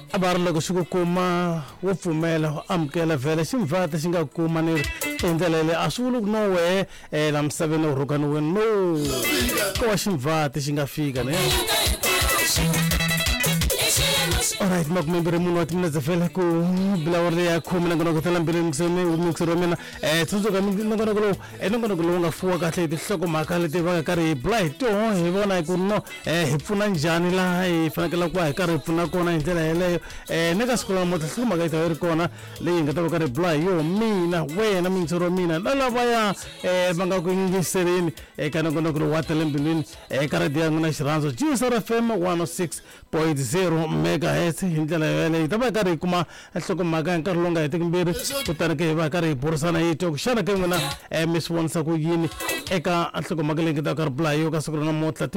abari loko xi ku kuma wo pfumela amukela vhele ximvata xi nga kuma ni endlela le a swi vuli ku no wehe la misaveni u rhukani wena no ko wa ximvata xi nga fika ne alright makumembiri munhu wa timinetse vhele ku bilawari ya khume nongonoko tala mbili mixero mina tsundzuka nongonoko lowu nongonoko lowu nga fuwa kahle hi tinhlokomhaka leti va nga karhi hi bula hi toho hi vona ku no hi pfuna njhani laha hi fanekele ku va hi karhi hi pfuna kona hi ndlela yeleyo ni ka siku lama tinhlokomhaka yi ta yi ri kona leyi nga ta va karhi hi bula hi yo mina wena mixero mina na lavaya va nga ku yingiseleni eka nongonoko lowu wa tale mbilwini eka radio ya n'wina xirhandzu GSR FM 106.0 megahertz hi ndlela yeleyo ta va karhi hi kuma nhlokomhaka hi nkarhi lowu nga hetiki mbirhi kutani ke hi va karhi hi burisana hi twa ku xana ke n'wina mi swi vonisa ku yini eka nhlokomhaka leyi nga ta karhi bula hi yo ka siku ra namuntlha